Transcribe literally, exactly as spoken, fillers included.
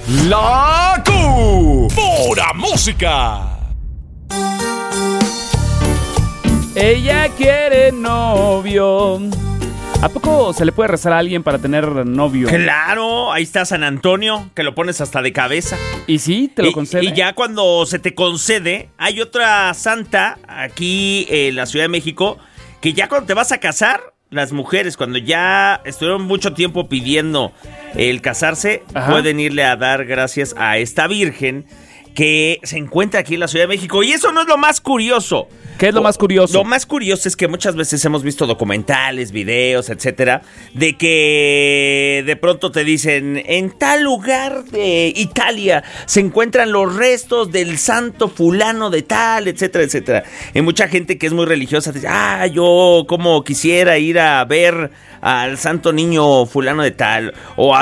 La Q. Pura música. Ella quiere novio. ¿A poco se le puede rezar a alguien para tener novio? Claro, ahí está San Antonio, que lo pones hasta de cabeza. ¿Y sí? ¿Te lo y, concede? Y ya cuando se te concede, hay otra santa aquí en la Ciudad de México, que ya cuando te vas a casar, las mujeres, cuando ya estuvieron mucho tiempo pidiendo el casarse, Ajá. pueden irle a dar gracias a esta virgen que se encuentra aquí en la Ciudad de México. Y eso no es lo más curioso. ¿Qué es lo más curioso? Lo más curioso es que muchas veces hemos visto documentales, videos, etcétera, de que de pronto te dicen, en tal lugar de Italia se encuentran los restos del santo fulano de tal, etcétera, etcétera. Y mucha gente que es muy religiosa dice, ah, yo como quisiera ir a ver al santo niño fulano de tal, o a